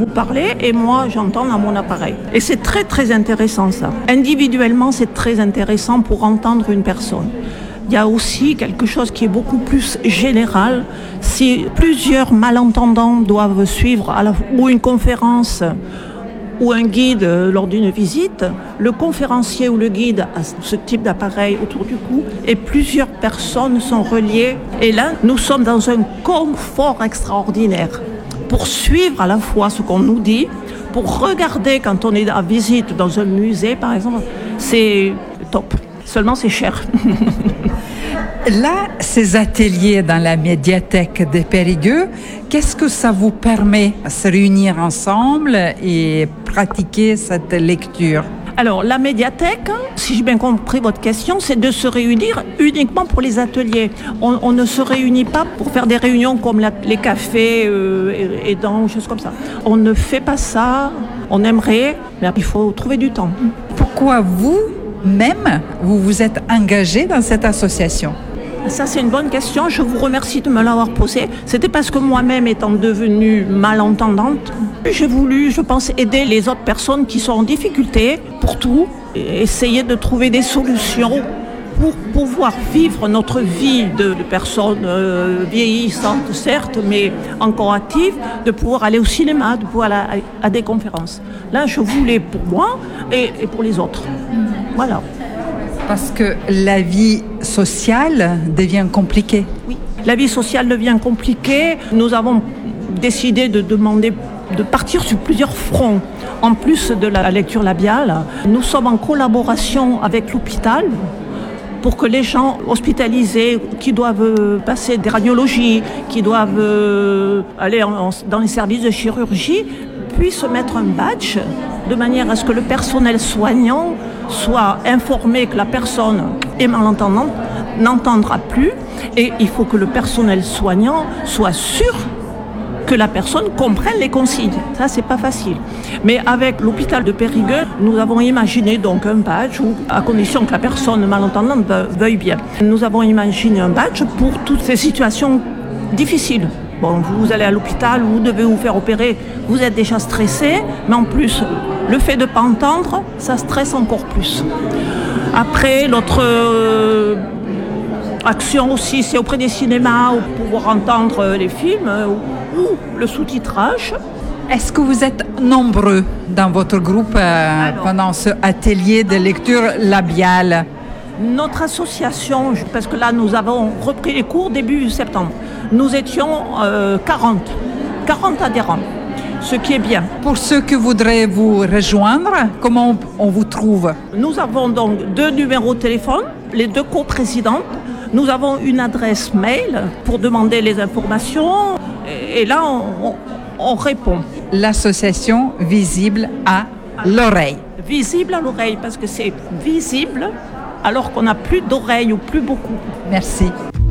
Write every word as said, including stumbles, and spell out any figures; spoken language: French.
vous parlez et moi j'entends dans mon appareil. Et c'est très très intéressant ça. Individuellement, c'est très intéressant pour entendre une personne. Il y a aussi quelque chose qui est beaucoup plus général. Si plusieurs malentendants doivent suivre à la, ou une conférence ou un guide lors d'une visite, le conférencier ou le guide a ce type d'appareil autour du cou et plusieurs personnes sont reliées. Et là, nous sommes dans un confort extraordinaire pour suivre à la fois ce qu'on nous dit, pour regarder quand on est en visite dans un musée, par exemple, c'est top. Seulement, c'est cher. Là, ces ateliers dans la médiathèque de Périgueux, qu'est-ce que ça vous permet de se réunir ensemble et pratiquer cette lecture? Alors, la médiathèque, si j'ai bien compris votre question, c'est de se réunir uniquement pour les ateliers. On, on ne se réunit pas pour faire des réunions comme la, les cafés euh, et, et dans choses comme ça. On ne fait pas ça, on aimerait, mais il faut trouver du temps. Pourquoi vous, même, vous vous êtes engagé dans cette association? Ça, c'est une bonne question. Je vous remercie de me l'avoir posée. C'était parce que moi-même, étant devenue malentendante, j'ai voulu, je pense, aider les autres personnes qui sont en difficulté pour tout, et essayer de trouver des solutions pour pouvoir vivre notre vie de, de personnes euh, vieillissantes, certes, mais encore actives, de pouvoir aller au cinéma, de pouvoir aller à, à des conférences. Là, je voulais pour moi et, et pour les autres. Voilà. Parce que la vie sociale devient compliquée. Oui, la vie sociale devient compliquée. Nous avons décidé de demander de partir sur plusieurs fronts. En plus de la lecture labiale, nous sommes en collaboration avec l'hôpital pour que les gens hospitalisés qui doivent passer des radiologies, qui doivent aller en, dans les services de chirurgie, puissent mettre un badge de manière à ce que le personnel soignant soit informé que la personne est malentendante, n'entendra plus, et il faut que le personnel soignant soit sûr que la personne comprenne les consignes. Ça, c'est pas facile. Mais avec l'hôpital de Périgueux, nous avons imaginé donc un badge, où, à condition que la personne malentendante veuille bien. Nous avons imaginé un badge pour toutes ces situations difficiles. Bon, vous allez à l'hôpital, vous devez vous faire opérer, vous êtes déjà stressé, mais en plus, le fait de ne pas entendre, ça stresse encore plus. Après, l'autre euh, action aussi, c'est auprès des cinémas, pour pouvoir entendre les films, euh, ou le sous-titrage. Est-ce que vous êtes nombreux dans votre groupe euh, pendant ce atelier de lecture labiale? Notre association, parce que là, nous avons repris les cours début septembre, nous étions euh, quarante, quarante adhérents, ce qui est bien. Pour ceux qui voudraient vous rejoindre, comment on vous trouve? Nous avons donc deux numéros de téléphone, les deux coprésidentes. Nous avons une adresse mail pour demander les informations et là, on, on, on répond. L'association Visible à l'oreille. Visible à l'oreille, parce que c'est visible alors qu'on n'a plus d'oreilles ou plus beaucoup. Merci.